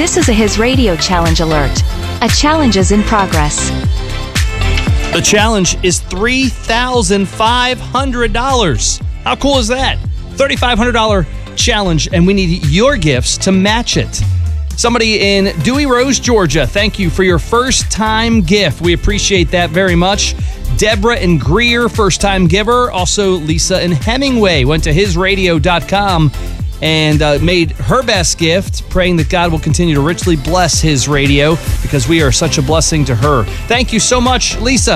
This is a His Radio Challenge alert. A challenge is in progress. The challenge is $3,500. How cool is that? $3,500 challenge, and we need your gifts to match it. Somebody in Dewey Rose, Georgia, thank you for your first-time gift. We appreciate that very much. Deborah in Greer, first-time giver. Also, Lisa in Hemingway went to hisradio.com and made her best gift, praying that God will continue to richly bless His Radio because we are such a blessing to her. Thank you so much, Lisa.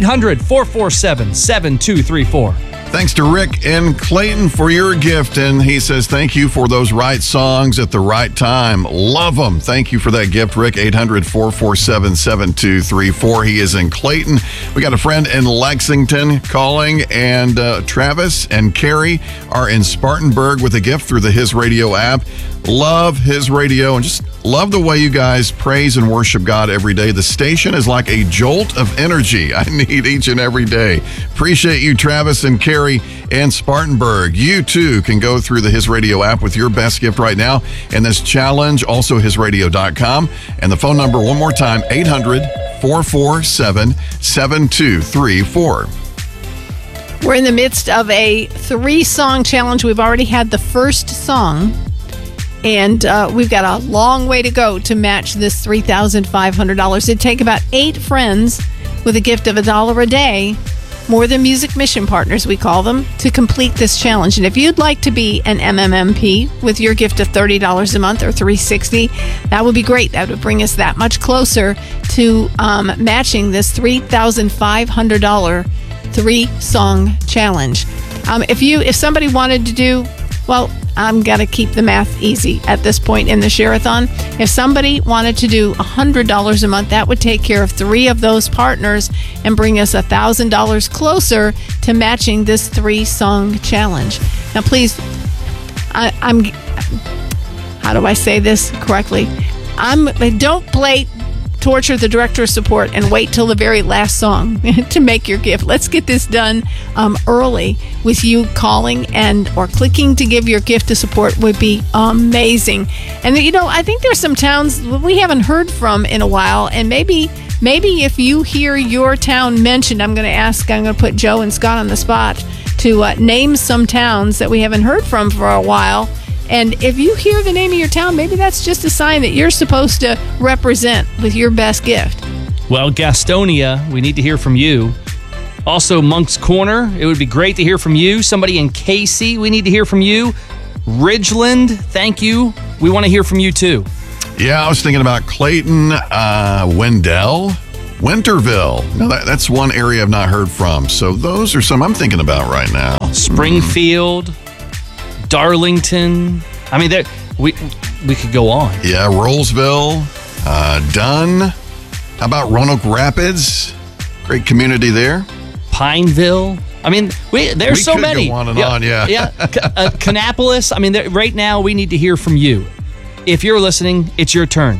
800-447-7234. Thanks to Rick in Clayton for your gift. And he says, thank you for those right songs at the right time. Love them. Thank you for that gift, Rick. 800-447-7234. He is in Clayton. We got a friend in Lexington calling. And Travis and Carrie are in Spartanburg with a gift through the His Radio app. Love His Radio and just love the way you guys praise and worship God every day. The station is like a jolt of energy I need each and every day. Appreciate you, Travis and Carrie in Spartanburg. You too can go through the His Radio app with your best gift right now in this challenge. Also hisradio.com. And the phone number one more time, 800-447-7234. We're in the midst of a 3-song challenge. We've already had the first song. And we've got a long way to go to match this $3,500. It'd take about 8 friends with a gift of $1 a day, more than music mission partners, we call them, to complete this challenge. And if you'd like to be an MMMP with your gift of $30 a month or $360, that would be great. That would bring us that much closer to matching this $3,500 3-song challenge. If somebody wanted to do, well, I'm going to keep the math easy at this point in the share-a-thon. If somebody wanted to do $100 a month, that would take care of 3 of those partners and bring us $1,000 closer to matching this 3-song challenge. Now, please, how do I say this correctly? Don't torture the director of support and wait till the very last song to make your gift. Let's get this done early with you calling or clicking to give your gift to support would be amazing. And I think there's some towns we haven't heard from in a while, and maybe if you hear your town mentioned, I'm going to put Joe and Scott on the spot to name some towns that we haven't heard from for a while. And if you hear the name of your town, maybe that's just a sign that you're supposed to represent with your best gift. Well, Gastonia, we need to hear from you. Also, Moncks Corner, it would be great to hear from you. Somebody in Casey, we need to hear from you. Ridgeland, thank you. We want to hear from you, too. Yeah, I was thinking about Clayton, Wendell, Winterville. Now, that's one area I've not heard from. So those are some I'm thinking about right now. Springfield, Darlington. I mean, we could go on. Yeah, Rollsville, Dunn. How about Roanoke Rapids? Great community there. Pineville. I mean, there's so many. Go on and on, yeah. Kannapolis. I mean, right now we need to hear from you. If you're listening, it's your turn.